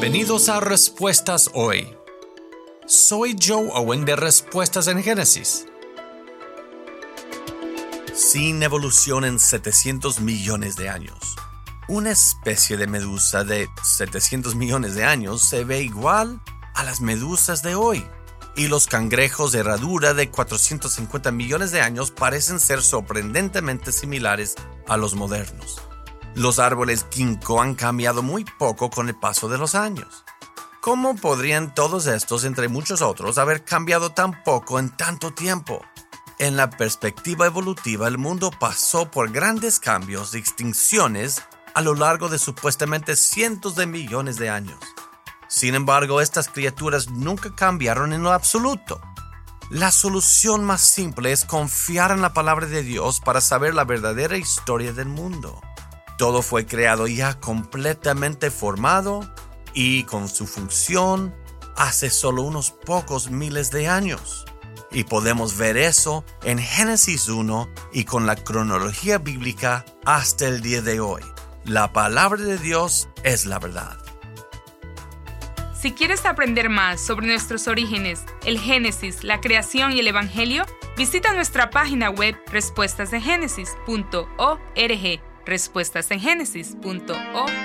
Bienvenidos a Respuestas Hoy. Soy Joe Owen de Respuestas en Génesis. Sin evolución en 700 millones de años, una especie de medusa de 700 millones de años se ve igual a las medusas de hoy, y los cangrejos de herradura de 450 millones de años parecen ser sorprendentemente similares a los modernos. Los árboles ginkgo han cambiado muy poco con el paso de los años. ¿Cómo podrían todos estos, entre muchos otros, haber cambiado tan poco en tanto tiempo? En la perspectiva evolutiva, el mundo pasó por grandes cambios y extinciones a lo largo de supuestamente cientos de millones de años. Sin embargo, estas criaturas nunca cambiaron en lo absoluto. La solución más simple es confiar en la palabra de Dios para saber la verdadera historia del mundo. Todo fue creado ya completamente formado y con su función hace solo unos pocos miles de años. Y podemos ver eso en Génesis 1 y con la cronología bíblica hasta el día de hoy. La palabra de Dios es la verdad. Si quieres aprender más sobre nuestros orígenes, el Génesis, la creación y el Evangelio, visita nuestra página web respuestasengenesis.org. respuestasengenesis.org